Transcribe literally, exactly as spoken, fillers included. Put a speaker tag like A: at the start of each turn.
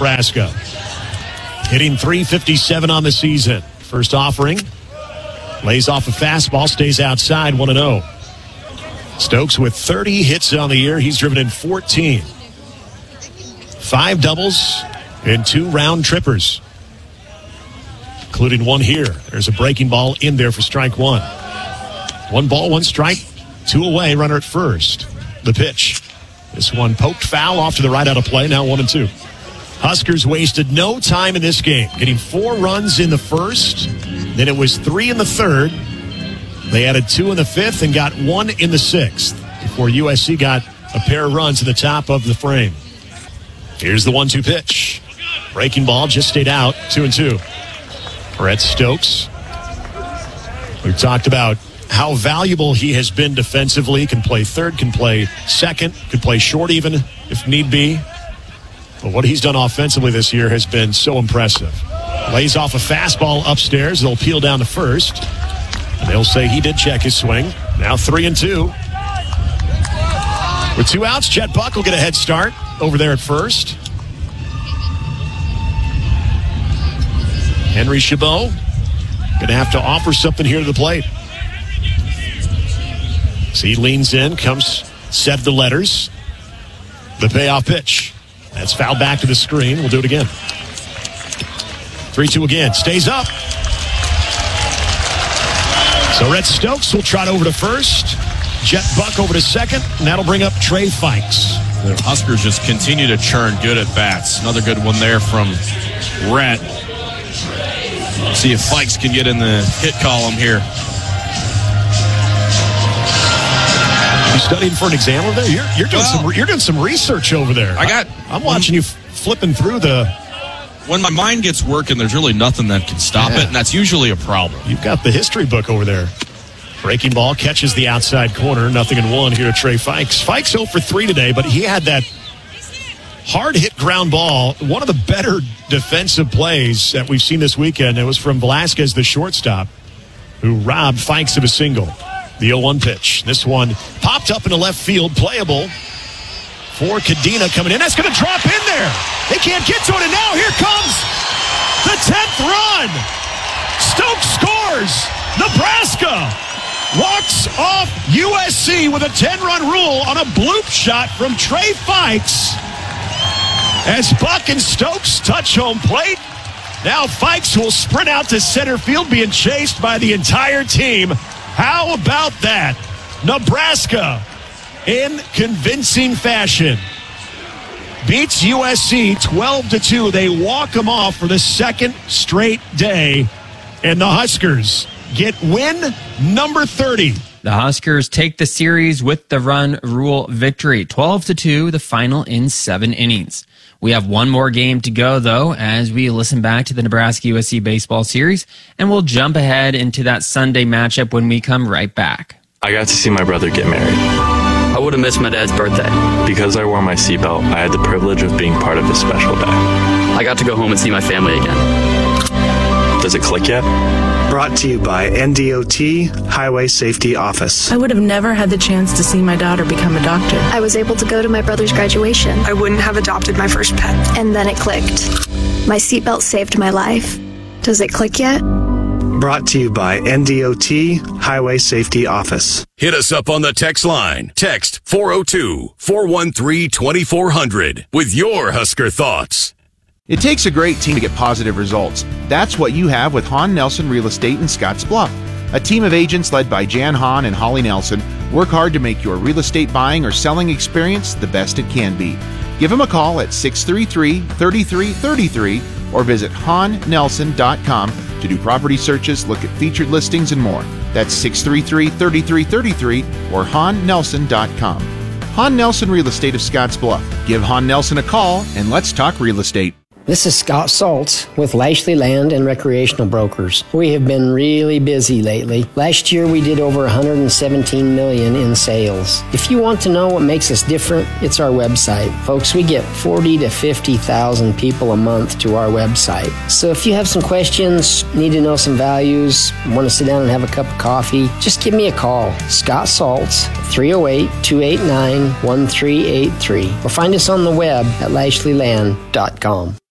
A: Nebraska. Hitting three fifty-seven on the season. First offering. Lays off a fastball, stays outside, one and oh. Stokes with thirty hits on the year. He's driven in fourteen. Five doubles and two round trippers, including one here. There's a breaking ball in there for strike one. One ball, one strike, two away, runner at first. The pitch. This one poked foul off to the right out of play, now one and two. Huskers wasted no time in this game, getting four runs in the first. Then it was three in the third. They added two in the fifth and got one in the sixth before U S C got a pair of runs in the top of the frame. Here's the one two pitch. Breaking ball just stayed out, two and two. Brett Stokes. We've talked about how valuable he has been defensively. Can play third, can play second, could play short even if need be. But what he's done offensively this year has been so impressive. Lays off a fastball upstairs. They'll peel down to first. And they'll say he did check his swing. Now three and two. With two outs, Chet Buck will get a head start over there at first. Henry Chabot going to have to offer something here to the plate. So he leans in, comes set the letters. The payoff pitch. That's fouled back to the screen. We'll do it again. three two again. Stays up. So Rhett Stokes will trot over to first. Jet Buck over to second. And that'll bring up Trey Fikes.
B: The Huskers just continue to churn good at bats. Another good one there from Rhett. See if Fikes can get in the hit column here.
A: You studying for an exam over there? You're, you're doing
B: well,
A: some you're doing some research over there.
B: I got.
A: I, I'm watching you f- flipping through the.
B: When my mind gets working, there's really nothing that can stop
A: yeah.
B: it, and that's usually a problem.
A: You've got the history book over there. Breaking ball catches the outside corner. Nothing in one here to Trey Fikes. Fikes oh for three today, but he had that hard hit ground ball. One of the better defensive plays that we've seen this weekend. It was from Velasquez, the shortstop, who robbed Fikes of a single. The oh one pitch. This one popped up into left field, playable for Cadena coming in. That's going to drop in there. They can't get to it, and now here comes the tenth run. Stokes scores. Nebraska walks off U S C with a ten-run rule on a bloop shot from Trey Fikes. As Buck and Stokes touch home plate, now Fikes will sprint out to center field, being chased by the entire team. How about that? Nebraska, in convincing fashion, beats U S C twelve to two. They walk them off for the second straight day, and the Huskers get win number thirty.
C: The Huskers take the series with the run rule victory, twelve to two, the final in seven innings. We have one more game to go, though, as we listen back to the Nebraska U S C baseball series, and we'll jump ahead into that Sunday matchup when we come right back.
D: I got to see my brother get married.
E: I would have missed my dad's birthday.
D: Because I wore my seatbelt, I had the privilege of being part of his special day.
E: I got to go home and see my family again.
D: Does it click yet?
F: Brought to you by N D O T Highway Safety Office.
G: I would have never had the chance to see my daughter become a doctor.
H: I was able to go to my brother's graduation.
I: I wouldn't have adopted my first pet.
H: And then it clicked. My seatbelt saved my life. Does it click yet?
F: Brought to you by N D O T Highway Safety Office.
J: Hit us up on the text line. Text four oh two, four one three, two four zero zero with your Husker thoughts.
K: It takes a great team to get positive results. That's what you have with Hahn Nelson Real Estate in Scotts Bluff. A team of agents led by Jan Hahn and Holly Nelson work hard to make your real estate buying or selling experience the best it can be. Give them a call at six three three, three three three three or visit hahn nelson dot com to do property searches, look at featured listings, and more. That's six three three, three three three three or hahn nelson dot com. Hahn Nelson Real Estate of Scotts Bluff. Give Hahn Nelson a call and let's talk real estate.
L: This is Scott Saltz with Lashley Land and Recreational Brokers. We have been really busy lately. Last year we did over one hundred seventeen million dollars in sales. If you want to know what makes us different, it's our website. Folks, we get forty to fifty thousand people a month to our website. So if you have some questions, need to know some values, want to sit down and have a cup of coffee, just give me a call. Scott Saltz, three oh eight, two eight nine, one three eight three. Or find us on the web at lashley land dot com.